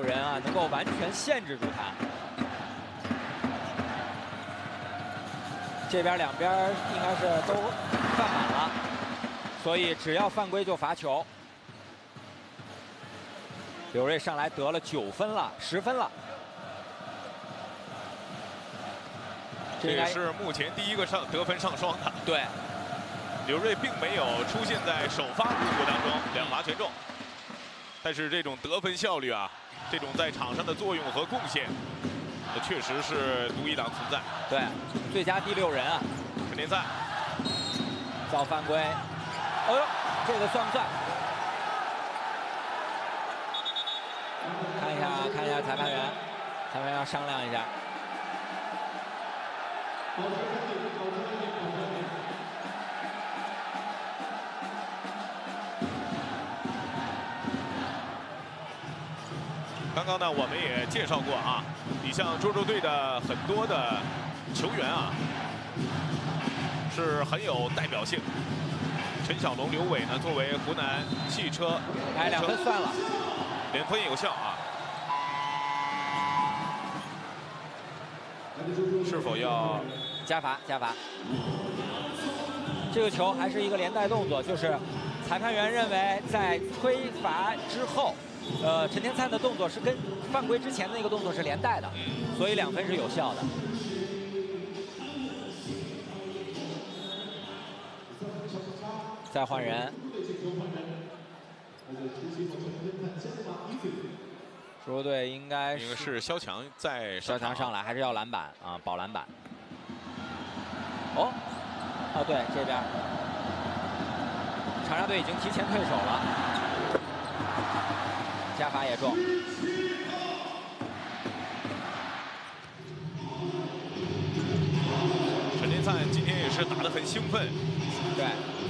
人啊，能够完全限制住他。这边两边应该是都犯满了，所以只要犯规就罚球。柳睿上来得了9分了，10分了。 这也是目前第一个得分上双的。 对， 柳睿并没有出现在首发任务当中，2罚全中。但是这种得分效率啊，这种在场上的作用和贡献，那确实是独一档存在。 对，最佳第6人啊， 陈天燦造犯规，哎呦，这个算不算？看一下裁判员，裁判员要商量一下。 刚刚呢，我们也介绍过啊，你像州州队的很多的球员啊，是很有代表性。陈小龙、刘伟呢，作为湖南汽车， 哎，2分算了 ，2分有效啊。是否要加罚？加罚。这个球还是一个连带动作，就是裁判员认为在吹罚之后。陈天燦的动作是跟犯规之前的那个动作是连带的，所以2分是有效的。再换人，州州队应该是肖强在肖强上来，还是要篮板啊，保篮板。哦，对，这边长沙队已经提前退守了。加罚也中。 陈天燦今天也是打得很兴奋。 对。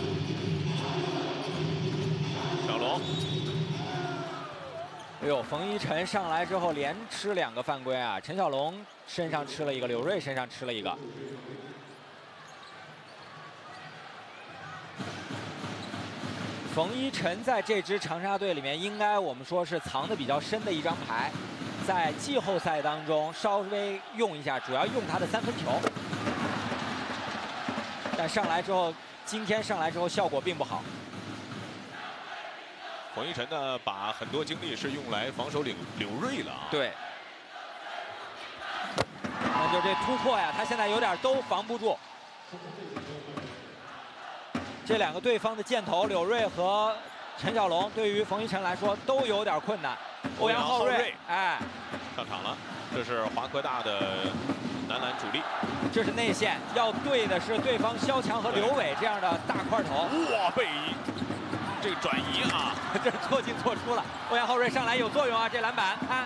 小龙。 哎呦，冯一晨上来之后连吃2个犯规啊！陈小龙身上吃了1个，柳睿身上吃了1个。冯一晨在这支长沙队里面，应该我们说是藏得比较深的一张牌，在季后赛当中稍微用一下，主要用他的3分球。但上来之后，今天上来之后效果并不好。 冯一晨呢，把很多精力是用来防守柳睿了啊。 对。那就这突破呀，他现在有点都防不住。这2个对方的箭头，柳睿和陈小龙，对于冯一晨来说都有点困难。欧阳浩睿，哎， 上场了，这是华科大的男篮主力。 这是内线，要对的是对方肖强和刘伟这样的大块头。 哇，被这个转移啊， 这是错进错出了。欧阳浩睿上来有作用啊，这篮板看。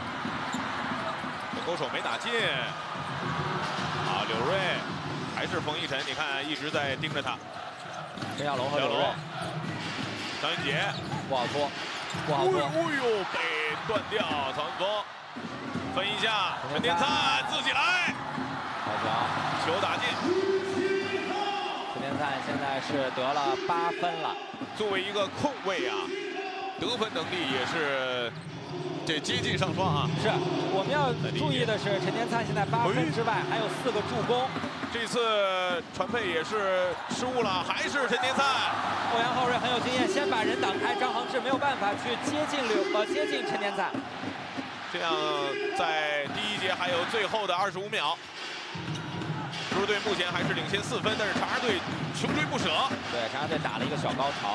勾手没打进。啊，柳睿还是冯一晨，你看一直在盯着他。 陈小龙和柳睿， 张云杰不好拖，不好拖。 哎呦，被断掉，曹云峰分一下，陈天燦自己来， 好球， 球打进。 陈天燦现在是得了8分了。 作为一个控卫啊，得分能力也是这接近上双啊。 是，我们要注意的是，陈天燦现在8分之外还有4个助攻。 这次传配也是失误了，还是陈天燦。 欧阳浩睿很有经验，先把人挡开，张恒志没有办法去接近陈天燦。 这样在第1节还有最后的25秒，州州队目前还是领先4分，但是长沙队穷追不舍。 对，长沙队打了一个小高潮。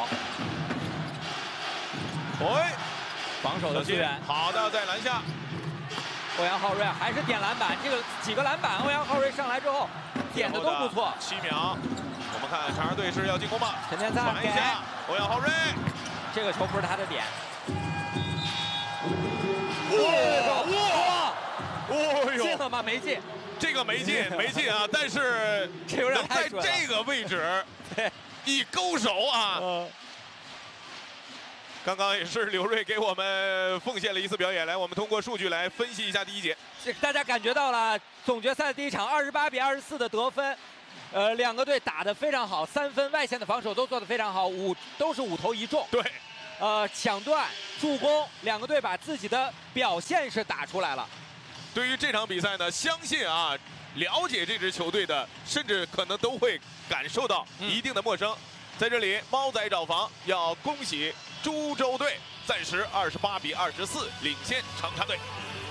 防守的资源好的，在篮下。 欧阳浩睿还是点篮板，这个几个篮板，欧阳浩睿上来之后点的都不错。 7秒，我们看长沙队是要进攻吗？ 陈天燦给欧阳浩睿， 这个球不是他的点。 哇！ 进了吗？没进。 这个没进，没进啊！但是这有点能在这个位置一勾手啊！刚刚也是柳睿给我们奉献了一次表演，来，我们通过数据来分析一下第1节。 大家感觉到了总决赛的第1场28比24的得分，2个队打得非常好，3分外线的防守都做得非常好，都是5投1中。 对， 抢断、助攻，两个队把自己的表现是打出来了。 对于这场比赛呢，相信啊，了解这支球队的，甚至可能都会感受到一定的陌生。在这里，猫仔找房要恭喜株洲队暂时28比24领先长沙队。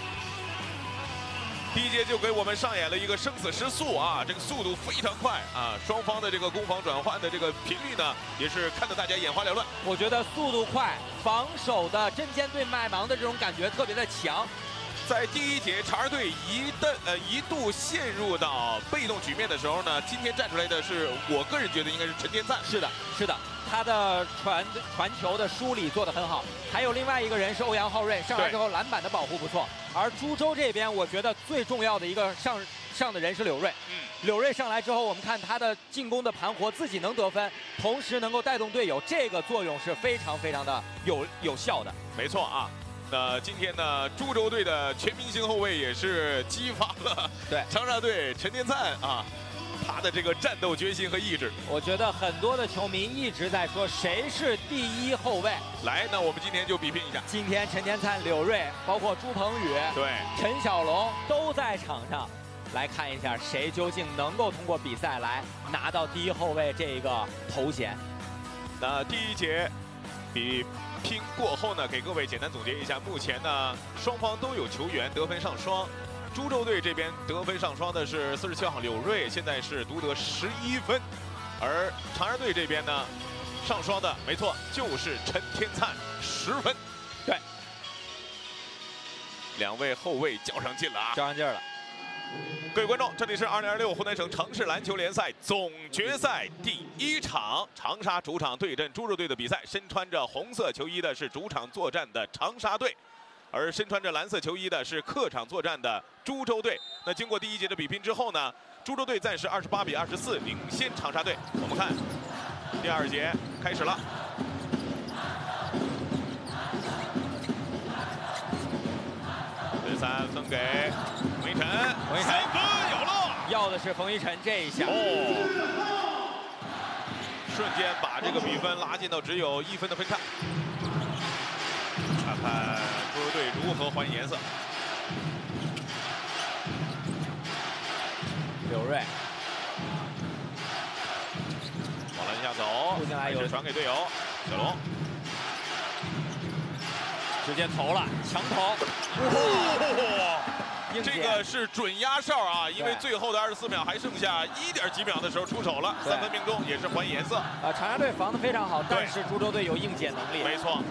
第一节就给我们上演了一个生死时速啊，这个速度非常快啊，双方的这个攻防转换的这个频率呢，也是看得大家眼花缭乱。 我觉得速度快，防守的针尖对麦芒的这种感觉特别的强。 在第一节，长沙队一度陷入到被动局面的时候呢，今天站出来的是我个人觉得应该是陈天燦。 是的，是的，他的传球的梳理做得很好。还有另外一个人是欧阳浩睿，上来之后篮板的保护不错。而株洲这边，我觉得最重要的一个上的人是柳睿。柳睿上来之后，我们看他的进攻的盘活，自己能得分，同时能够带动队友，这个作用是非常非常的有效的。 没错啊。那今天呢，株洲队的全明星后卫也是激发了长沙队陈天燦啊，他的这个战斗决心和意志。 我觉得很多的球迷一直在说谁是第一后卫。 来，那我们今天就比拼一下。 今天陈天燦、柳睿，包括朱鹏宇、陈小龙都在场上，来看一下谁究竟能够通过比赛来拿到第一后卫这个头衔。 那第一节比拼过后呢，给各位简单总结一下，目前呢双方都有球员得分上双。株洲队这边得分上双的是47号柳睿，现在是独得11分，而长沙队这边呢上双的没错就是陈天燦10分。 对， 两位后卫较上劲了啊， 较上劲了。 各位观众，这里是2026湖南省城市篮球联赛总决赛第1场，长沙主场对阵株洲队的比赛。身穿着红色球衣的是主场作战的长沙队，而身穿着蓝色球衣的是客场作战的株洲队。那经过第一节的比拼之后呢，株洲队暂时28比24领先长沙队。我们看第二节开始了。13分给冯一晨，3分有了， 要的是冯一晨这一下， 瞬间把这个比分拉近到只有1分的分差。看看株洲队如何还颜色。 柳睿往篮下走，还是传给队友小龙。 直接投了，强投！ 这个是准压哨啊，因为最后的24秒还剩下1点几秒的时候出手了，3分命中也是还颜色。 长沙队防得非常好，但是株洲队有应解能力。 没错。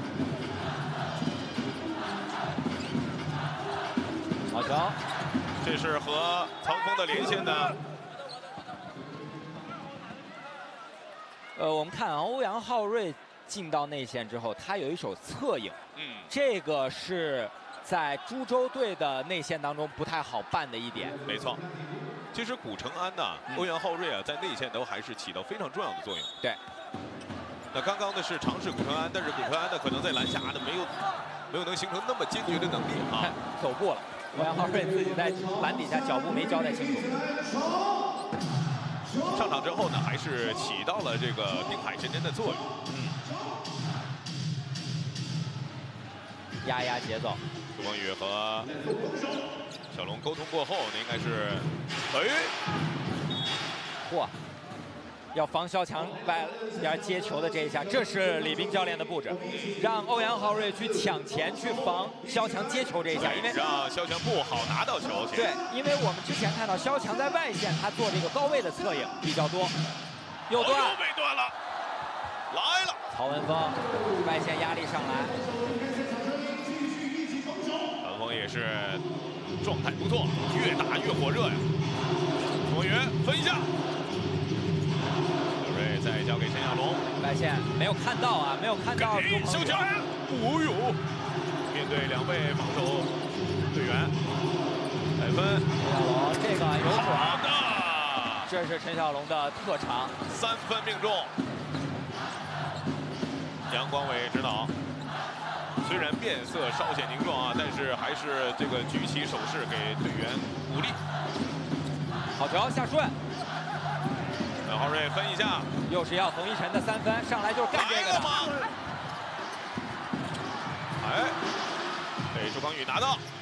好球！ 这是和曹峰的连线呢。 我们看啊，欧阳浩睿进到内线之后，他有一手侧影，这个是在株洲队的内线当中不太好办的一点。 没错，其实古承安呐、欧阳浩睿啊，在内线都还是起到非常重要的作用。 对。 那刚刚的是尝试古承安，但是古承安呢，可能在篮下的没有能形成那么坚决的能力啊， 走过了。欧阳浩睿自己在篮底下脚步没交代清楚。 上场之后呢，还是起到了这个定海神针的作用。 压节奏。 朱鹏宇和小龙沟通过后，那应该是， 嚯，要防肖强外边接球的这一下，这是李斌教练的布置，让欧阳浩睿去抢前去防肖强接球这一下，因为让肖强不好拿到球。 对，因为我们之前看到肖强在外线他做这个高位的侧影比较多，又断， 又被断了，来了， 曹文峰外线压力上来， 曹文峰也是状态不错，越打越火热呀。朱鹏宇分一下。再交给陈小龙， 外线没有看到啊，没有看到朱鹏宇。 面对2位防守队员，采分。 陈小龙这个有准的， 这是陈小龙的特长 ，3分命中。杨光伟指导，虽然面色稍显凝重啊，但是还是这个举起手势给队员鼓励。 好球，下顺。 浩睿分一下， 又是要冯一晨的3分，上来就干这个的。 哎，被周康宇拿到，